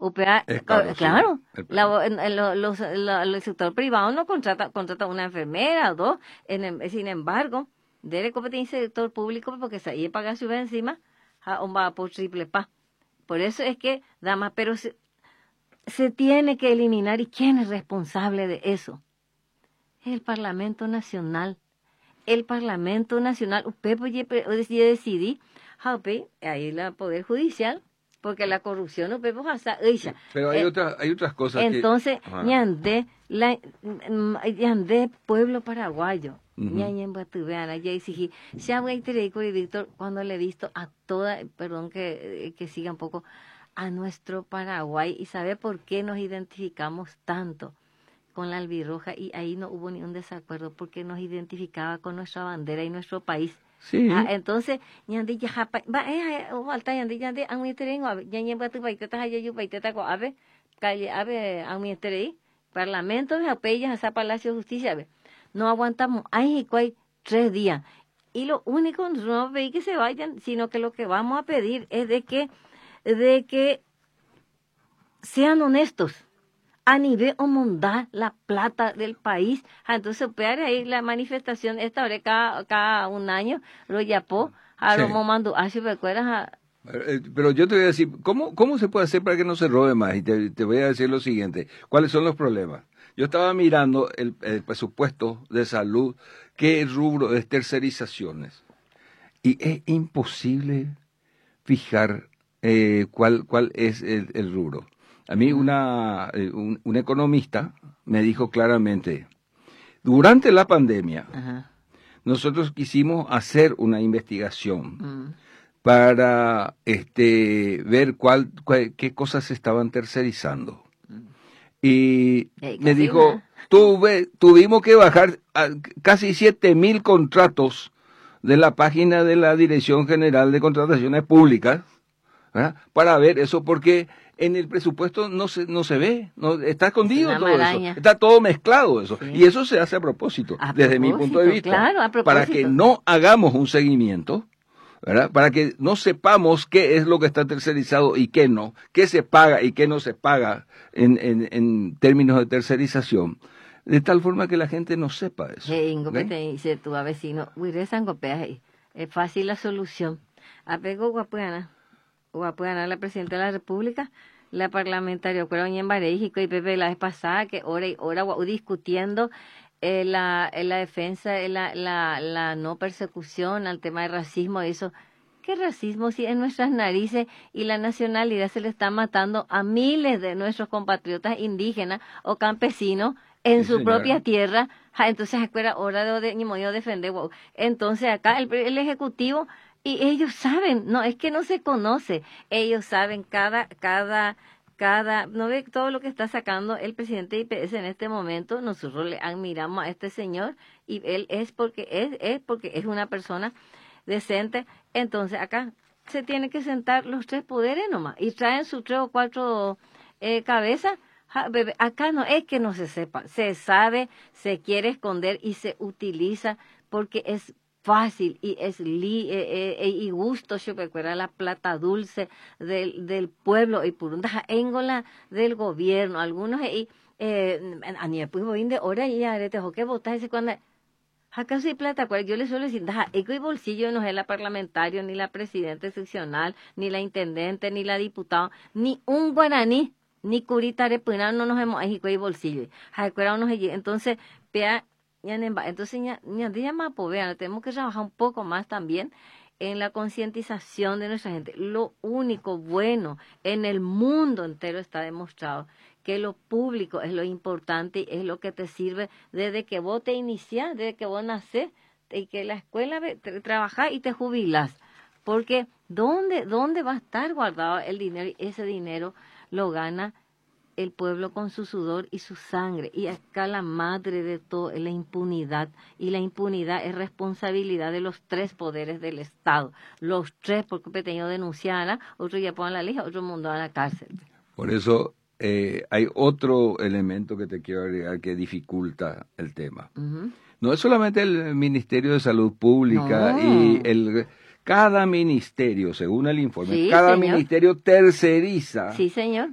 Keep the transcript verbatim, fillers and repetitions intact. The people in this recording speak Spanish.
Upea, Es caro, claro, sí, el- la, en- lo- los- la- el sector privado no contrata, contrata una enfermera o dos, en em- sin embargo, debe competir en el sector público porque se ahí paga su vez encima, a un va por triple pa. Por eso es que, dama, pero se, se tiene que eliminar, ¿y quién es responsable de eso? El Parlamento Nacional. El Parlamento Nacional, usted puede decidir, ahí el Poder Judicial, porque la corrupción no podemos hacer ella. Pero hay Eh, otras, hay otras cosas entonces, que... Ajá. ñandé, la, ñandé pueblo paraguayo, Ujú. ñañen batuveana, ya exigí, ya voy a tener con Víctor cuando le he visto a toda, perdón que, que siga un poco, a nuestro Paraguay, y sabe por qué nos identificamos tanto con la albirroja, y ahí no hubo ni un desacuerdo porque nos identificaba con nuestra bandera y nuestro país. Sí. Ah, entonces, ñandi ya japa, va eh o alta ñandi ñandi ang mi terengo, ñandi batu baiteta hayayu baiteta ko ave, calle ave ang mi terei, parlamento de apellas a Palacio de Justicia, ave. No aguantamos, ay y cuay tres días. Y lo único, no veis que se vayan, sino que lo que vamos a pedir es de que, de que sean honestos. A nivel omondar la plata del país. Ah, entonces, peor ahí la manifestación esta hora cada, cada un año, lo yapó, a Sí. lo momando, así recuerdas. Eh, Pero yo te voy a decir, ¿cómo, cómo se puede hacer para que no se robe más? Y te, te voy a decir lo siguiente, ¿cuáles son los problemas? Yo estaba mirando el, el presupuesto de salud, qué rubro es tercerizaciones, y es imposible fijar eh, cuál, cuál es el, el rubro. A mí una, eh, un, un economista me dijo claramente, durante la pandemia, Ajá. nosotros quisimos hacer una investigación Mm. para este ver cuál, cuál- qué cosas se estaban tercerizando. Y Ey, me casi dijo, nada. tuve, tuvimos que bajar a casi siete mil contratos de la página de la Dirección General de Contrataciones Públicas, ¿verdad? Para ver eso, porque en el presupuesto no se no se ve, no está escondido una todo maraña. eso, está todo mezclado eso, Sí. y eso se hace a propósito, A desde mi punto de propósito, vista, claro, a para que propósito. no hagamos un seguimiento, ¿verdad? Para que no sepamos qué es lo que está tercerizado y qué no, qué se paga y qué no se paga en, en, en términos de tercerización, de tal forma que la gente no sepa eso. Hey, Ingo, ¿ok? te dice tu vecino, uy, sangopea ahí. Es fácil la solución. Apego Guapuana, Guapuana, la presidenta de la República, la parlamentaria, pero en Barejico y Pepe la vez pasada, que hora y hora guau, discutiendo eh, la, eh, la defensa, eh, la, la, la no persecución al tema de racismo, eso. ¿Qué racismo si en nuestras narices y la nacionalidad se le está matando a miles de nuestros compatriotas indígenas o campesinos en Sí, su señora. propia tierra? Ja, entonces, era hora de, de, de defender. Wow. Entonces, acá el, el Ejecutivo, y ellos saben, no, es que no se conoce, ellos saben cada, cada, cada, no ve todo lo que está sacando el presidente de I P S en este momento. Nosotros le admiramos a este señor y él es porque es, es porque es una persona decente. Entonces acá se tienen que sentar los tres poderes nomás y traen sus tres o cuatro eh, cabezas. Ja, bebé, acá no es que no se sepa, se sabe, se quiere esconder y se utiliza porque es fácil y es li, eh, eh, y gusto, yo recuerdo la plata dulce del, del pueblo y por una éngola del gobierno, algunos y eh, a ni pues voy de hora y ya te que votar ese cuando acá soy plata, cual yo le suelo decir, deja, eco y bolsillo no es la parlamentario, ni la presidenta seccional, ni la intendente, ni la diputada, ni un guaraní, ni curita repina, no nos hemos eco y bolsillo. Entonces, vea, entonces, ya, ya, ya más, pues, vean, tenemos que trabajar un poco más también en la concientización de nuestra gente. Lo único bueno en el mundo entero está demostrado que lo público es lo importante y es lo que te sirve desde que vos te iniciás, desde que vos nacés, y que la escuela te, trabajás y te jubilás. Porque ¿dónde, ¿dónde va a estar guardado el dinero? Y ese dinero lo gana el pueblo con su sudor y su sangre. Y acá la madre de todo es la impunidad. Y la impunidad es responsabilidad de los tres poderes del Estado. Los tres, porque he tenido denunciada, otro ya ponen la ley, otro mundo a la cárcel. Por eso eh, hay otro elemento que te quiero agregar que dificulta el tema. Uh-huh. No es solamente el Ministerio de Salud Pública no. y el... Cada ministerio, según el informe, sí, cada señor. ministerio terceriza sí, señor.